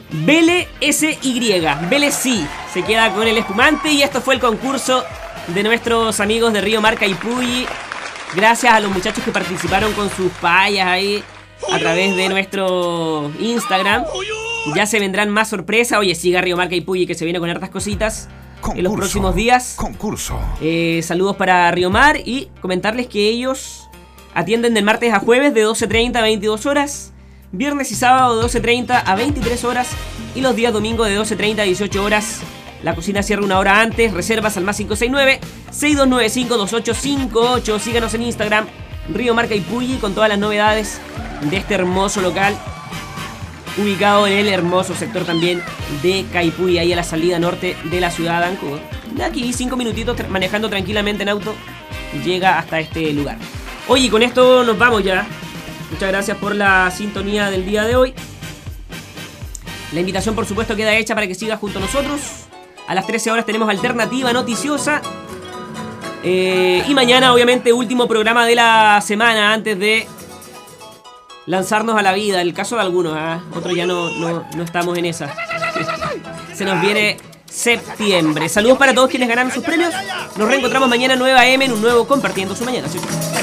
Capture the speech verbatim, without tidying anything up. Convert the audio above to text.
Vele S Y. Vele sí. Se queda con el espumante. Y esto fue el concurso de nuestros amigos de Río Mar Caipulli. Gracias a los muchachos que participaron con sus payas ahí a través de nuestro Instagram. Ya se vendrán más sorpresas. Oye, siga Río Mar Caipulli, que se viene con hartas cositas concurso, en los próximos días. Concurso. Eh, saludos para Río Mar y comentarles que ellos atienden de martes a jueves de doce treinta a veintidós horas, viernes y sábado de doce treinta a veintitrés horas y los días domingo de doce treinta a dieciocho horas. La cocina cierra una hora antes. Reservas al más cinco seis nueve, seis dos nueve cinco, dos ocho cinco ocho. Síganos en Instagram, Río Mar Caipulli, con todas las novedades de este hermoso local, ubicado en el hermoso sector también de Caipulli, ahí a la salida norte de la ciudad de Ancud. De aquí cinco minutitos manejando tranquilamente en auto, llega hasta este lugar. Oye, con esto nos vamos ya. Muchas gracias por la sintonía del día de hoy. La invitación, por supuesto, queda hecha para que sigas junto a nosotros. A las trece horas tenemos Alternativa Noticiosa. Eh, y mañana, obviamente, último programa de la semana antes de lanzarnos a la vida. El caso de algunos, ¿eh? Otros ya no, no, no estamos en esa. Se nos viene septiembre. Saludos para todos quienes ganaron sus premios. Nos reencontramos mañana nueve a eme en un nuevo Compartiendo su Mañana. ¿Sí?